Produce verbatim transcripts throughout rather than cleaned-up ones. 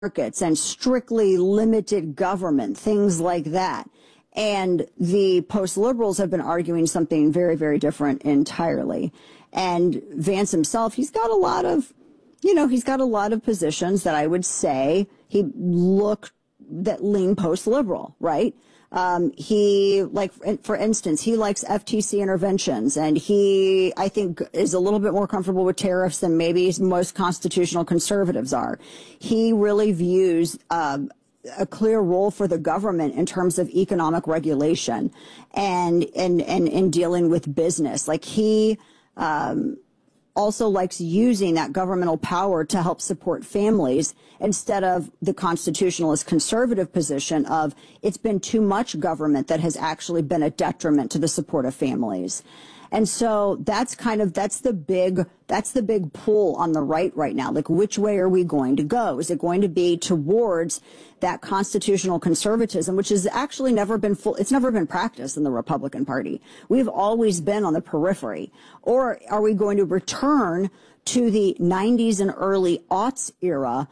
markets and strictly limited government, things like that. And the post-liberals have been arguing something very, very different entirely. And Vance himself, he's got a lot of, you know, he's got a lot of positions that I would say he look that lean post-liberal, right? Um, he, like, for instance, he likes F T C interventions, and he, I think, is a little bit more comfortable with tariffs than maybe most constitutional conservatives are. He really views um, a clear role for the government in terms of economic regulation and and and in dealing with business. Like, he um, also likes using that governmental power to help support families instead of the constitutionalist conservative position of it's been too much government that has actually been a detriment to the support of families. And so that's kind of, that's the big, that's the big pull on the right right now. Like, which way are we going to go? Is it going to be towards that constitutional conservatism, which has actually never been full, it's never been practiced in the Republican Party. We've always been on the periphery. Or are we going to return to the nineties and early aughts era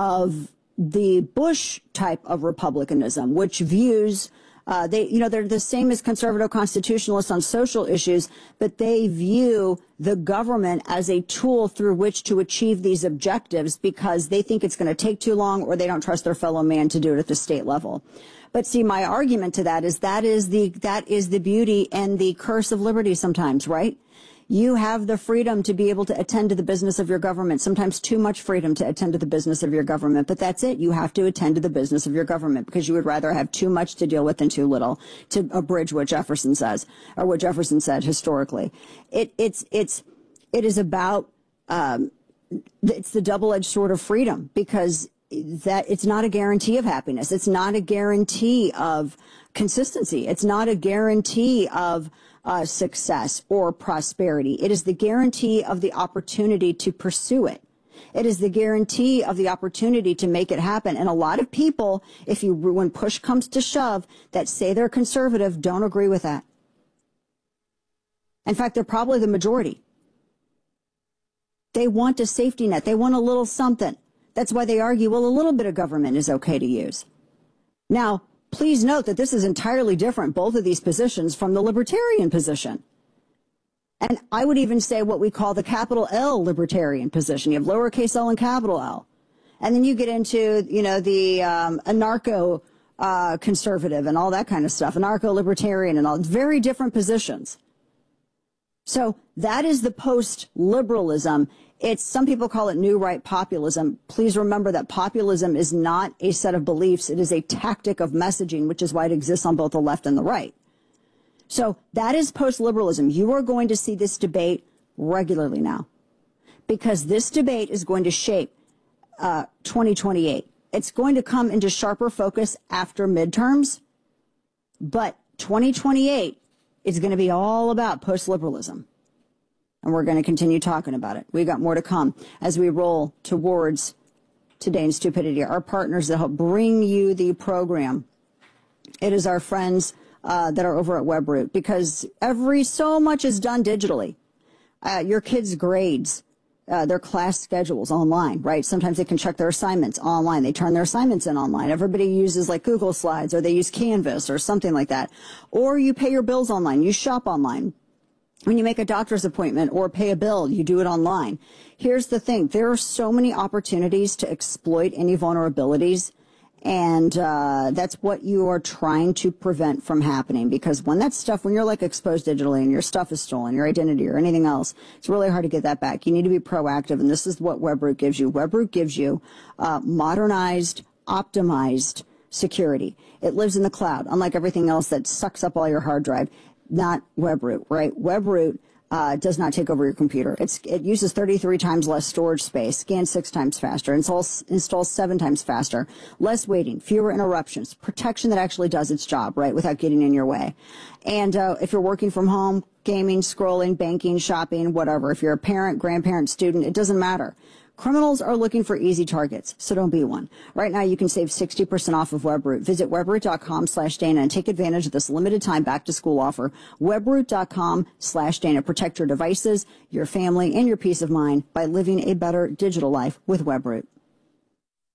of the Bush type of republicanism, which views Uh, they, you know, they're the same as conservative constitutionalists on social issues, but they view the government as a tool through which to achieve these objectives because they think it's going to take too long or they don't trust their fellow man to do it at the state level. But see, my argument to that is that is the, that is the beauty and the curse of liberty sometimes, right? You have the freedom to be able to attend to the business of your government, sometimes too much freedom to attend to the business of your government. But that's it. You have to attend to the business of your government because you would rather have too much to deal with than too little, to abridge what Jefferson says, or what Jefferson said historically. It, it's, it's, it is about, um, it's the double-edged sword of freedom because that it's not a guarantee of happiness. It's not a guarantee of consistency. It's not a guarantee of uh, success or prosperity. It is the guarantee of the opportunity to pursue it. It is the guarantee of the opportunity to make it happen. And a lot of people, if you, when push comes to shove, that say they're conservative, don't agree with that. In fact, they're probably the majority. They want a safety net. They want a little something. That's why they argue, well, a little bit of government is okay to use. Now, please note that this is entirely different, both of these positions, from the libertarian position. And I would even say what we call the capital L libertarian position. You have lowercase l and capital L. And then you get into, you know, the um, anarcho uh, conservative and all that kind of stuff, anarcho libertarian and all. It's very different positions. So that is the post-liberalism. It's, some people call it new right populism. Please remember that populism is not a set of beliefs. It is a tactic of messaging, which is why it exists on both the left and the right. So that is post-liberalism. You are going to see this debate regularly now because this debate is going to shape uh, twenty twenty-eight. It's going to come into sharper focus after midterms, but twenty twenty-eight is going to be all about post-liberalism. And we're going to continue talking about it. We got more to come as we roll towards Today in Stupidity. Our partners that help bring you the program. It is our friends uh, that are over at Webroot, because every so much is done digitally. Uh, your kids' grades, uh, their class schedules online, right? Sometimes they can check their assignments online. They turn their assignments in online. Everybody uses like Google Slides, or they use Canvas or something like that. Or you pay your bills online. You shop online. When you make a doctor's appointment or pay a bill, you do it online. Here's the thing. There are so many opportunities to exploit any vulnerabilities, and uh, that's what you are trying to prevent from happening, because when that stuff, when you're like exposed digitally and your stuff is stolen, your identity or anything else, it's really hard to get that back. You need to be proactive, and this is what Webroot gives you. Webroot gives you uh, modernized, optimized security. It lives in the cloud, unlike everything else that sucks up all your hard drive. Not Webroot, right? Webroot uh, does not take over your computer. It's, it uses thirty-three times less storage space, scans six times faster, installs, installs seven times faster, less waiting, fewer interruptions, protection that actually does its job, right, without getting in your way. And uh, if you're working from home, gaming, scrolling, banking, shopping, whatever, if you're a parent, grandparent, student, it doesn't matter. Criminals are looking for easy targets, so don't be one. Right now, you can save sixty percent off of Webroot. Visit webroot.com slash Dana and take advantage of this limited time back-to-school offer. Webroot.com slash Dana. Protect your devices, your family, and your peace of mind by living a better digital life with Webroot.